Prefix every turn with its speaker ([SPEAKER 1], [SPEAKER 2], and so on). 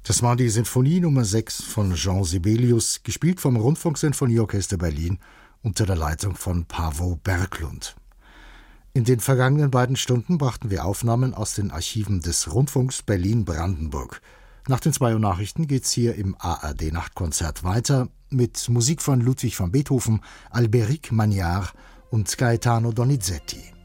[SPEAKER 1] Das war die Sinfonie Nummer 6 von Jean Sibelius, gespielt vom Rundfunksinfonieorchester Berlin unter der Leitung von Paavo Berglund. In den vergangenen beiden Stunden brachten wir Aufnahmen aus den Archiven des Rundfunks Berlin-Brandenburg. Nach den 2 Uhr Nachrichten geht's hier im ARD-Nachtkonzert weiter mit Musik von Ludwig van Beethoven, Albéric Magnard und Gaetano Donizetti.